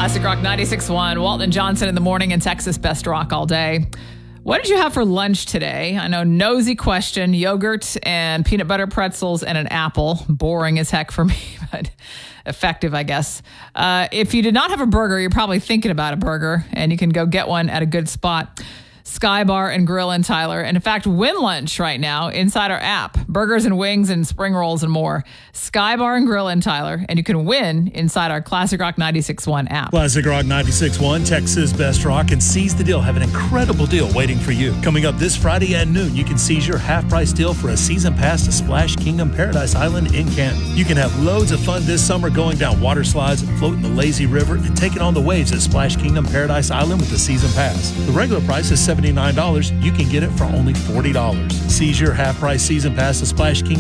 Classic Rock 96.1. Walton and Johnson in the morning in Texas Best Rock all day. What did you have for lunch today? I know, nosy question. Yogurt and peanut butter pretzels and an apple. Boring as heck for me, but effective, I guess. If you did not have a burger, you're probably thinking about a burger, and you can go get one at a good spot. Sky Bar and Grill in Tyler. And in fact, win lunch right now inside our app. Burgers and wings and spring rolls and more. Sky Bar and Grill in Tyler. And you can win inside our Classic Rock 96.1 app. Classic Rock 96.1, Texas Best Rock, and Seize the Deal have an incredible deal waiting for you. Coming up this Friday at noon, you can seize your half-price deal for a season pass to Splash Kingdom Paradise Island in Canton. You can have loads of fun this summer going down water slides and floating the lazy river and taking on the waves at Splash Kingdom Paradise Island with the season pass. The regular price is $79. You can get it for only $40. Seize your half-price season pass to Splash Kingdom